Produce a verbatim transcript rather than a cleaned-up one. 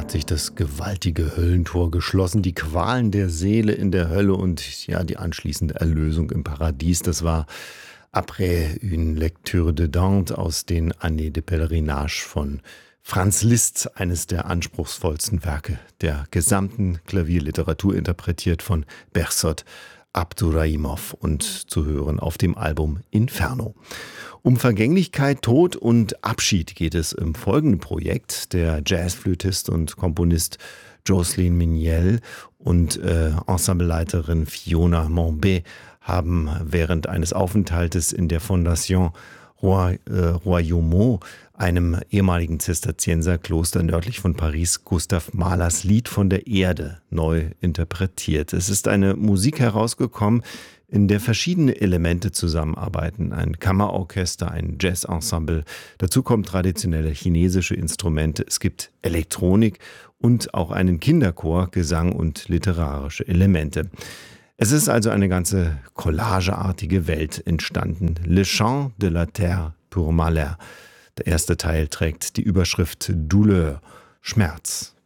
hat sich das gewaltige Höllentor geschlossen. Die Qualen der Seele in der Hölle und ja, die anschließende Erlösung im Paradies. Das war Après une lecture de Dante aus den Années de Pèlerinage von Franz Liszt, eines der anspruchsvollsten Werke der gesamten Klavierliteratur, interpretiert von Behzod Abduraimov und zu hören auf dem Album Inferno. Um Vergänglichkeit, Tod und Abschied geht es im folgenden Projekt. Der Jazzflötist und Komponist Jocelyn Miniel und äh, Ensembleleiterin Fiona Monbet haben während eines Aufenthaltes in der Fondation Roi, äh, Royaumont, einem ehemaligen Zisterzienserkloster nördlich von Paris, Gustav Mahlers Lied von der Erde neu interpretiert. Es ist eine Musik herausgekommen, in der verschiedene Elemente zusammenarbeiten. Ein Kammerorchester, ein Jazzensemble. Dazu kommen traditionelle chinesische Instrumente. Es gibt Elektronik und auch einen Kinderchor, Gesang und literarische Elemente. Es ist also eine ganze collageartige Welt entstanden. Le Chant de la Terre pour Mahler. Der erste Teil trägt die Überschrift Douleur, Schmerz.